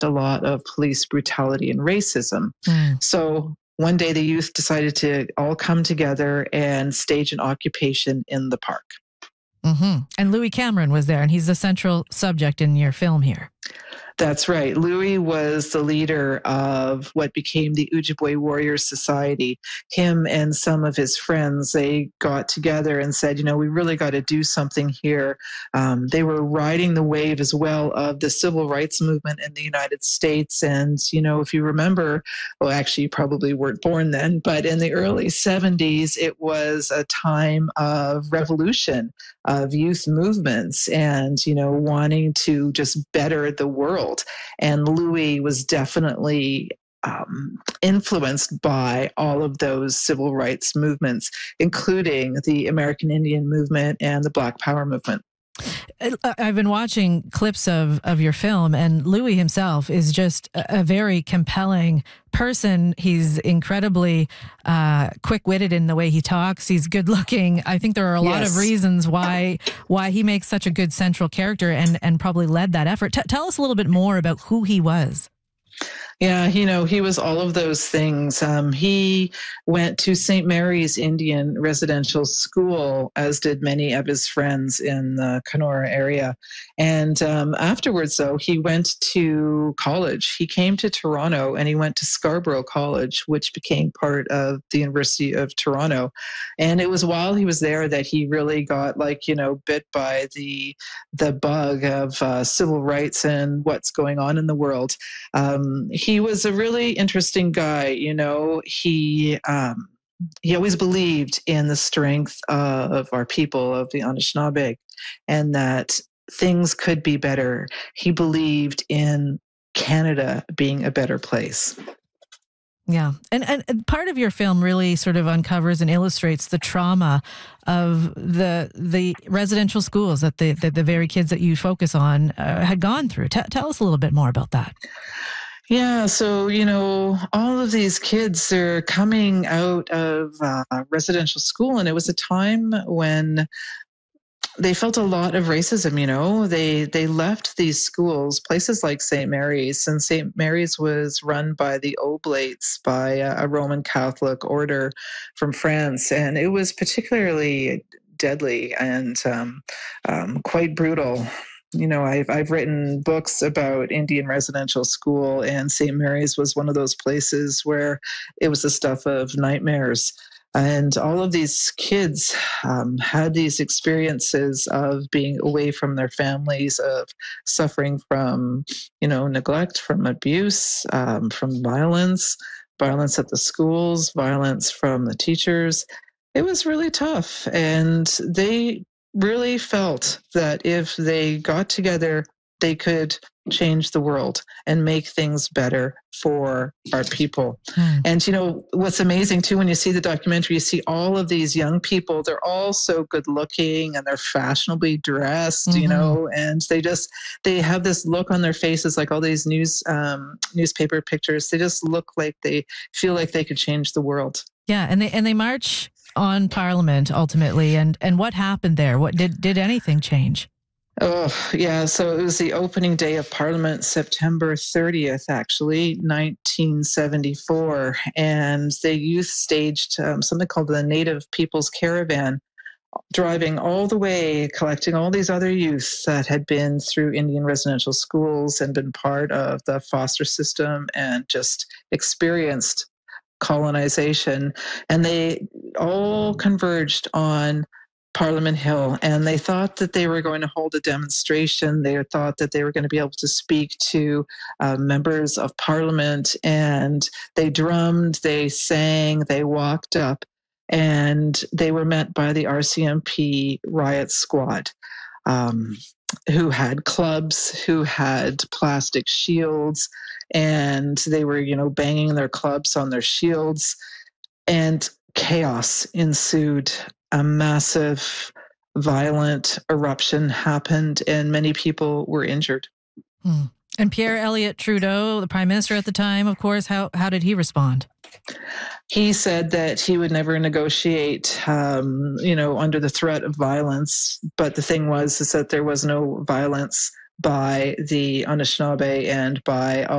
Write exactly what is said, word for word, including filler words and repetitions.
a lot of police brutality and racism. Mm. So one day the youth decided to all come together and stage an occupation in the park. Mm-hmm. And Louis Cameron was there, and he's the central subject in your film here. That's right. Louis was the leader of what became the Ojibwe Warriors Society. Him and some of his friends, they got together and said, you know, we really got to do something here. Um, they were riding the wave as well of the civil rights movement in the United States. And, you know, if you remember, well, actually, you probably weren't born then, but in the early seventies, it was a time of revolution, of youth movements and, you know, wanting to just better the world. And Louis was definitely um, influenced by all of those civil rights movements, including the American Indian movement and the Black Power movement. I've been watching clips of, of your film, and Louis himself is just a, a very compelling person. He's incredibly uh, quick-witted in the way he talks. He's good-looking. I think there are a lot Yes. of reasons why why he makes such a good central character and, and probably led that effort. T- tell us a little bit more about who he was. Yeah, you know, he was all of those things. Um, he went to Saint Mary's Indian Residential School, as did many of his friends in the Kenora area. And um, afterwards, though, he went to college. He came to Toronto and he went to Scarborough College, which became part of the University of Toronto. And it was while he was there that he really got, like, you know, bit by the the bug of uh, civil rights and what's going on in the world. Um, he was a really interesting guy. You know, he um, he always believed in the strength of our people, of the Anishinaabe, and that things could be better. He believed in Canada being a better place. Yeah. And, and and part of your film really sort of uncovers and illustrates the trauma of the the residential schools that the, that the very kids that you focus on uh, had gone through. T- tell us a little bit more about that. Yeah, so, you know, all of these kids, they're coming out of uh, residential school, and it was a time when they felt a lot of racism. You know, they they left these schools, places like Saint Mary's, and Saint Mary's was run by the Oblates, by a, a Roman Catholic order from France, and it was particularly deadly and um, um, quite brutal. You know, I've I've written books about Indian residential school, and Saint Mary's was one of those places where it was the stuff of nightmares. And all of these kids um, had these experiences of being away from their families, of suffering from, you know, neglect, from abuse, um, from violence, violence at the schools, violence from the teachers. It was really tough. And they really felt that if they got together, they could change the world and make things better for our people. Hmm. And, you know, what's amazing too, when you see the documentary, you see all of these young people, they're all so good looking and they're fashionably dressed, mm-hmm. you know, and they just, they have this look on their faces, like all these news, um, newspaper pictures. They just look like they feel like they could change the world. Yeah. And they, and they march on Parliament ultimately. And, and what happened there? What did, did anything change? Oh, yeah. So it was the opening day of Parliament, September thirtieth, actually, nineteen seventy-four. And the youth staged um, something called the Native People's Caravan, driving all the way, collecting all these other youth that had been through Indian residential schools and been part of the foster system and just experienced colonization. And they all converged on Parliament Hill, and they thought that they were going to hold a demonstration. They thought that they were going to be able to speak to uh, members of Parliament, and they drummed, they sang, they walked up, and they were met by the R C M P riot squad, um, who had clubs, who had plastic shields, and they were, you know, banging their clubs on their shields, and chaos ensued. A massive, violent eruption happened, and many people were injured. Hmm. And Pierre Elliott Trudeau, the Prime Minister at the time, of course, how how did he respond? He said that he would never negotiate, um, you know, under the threat of violence. But the thing was, is that there was no violence by the Anishinaabe and by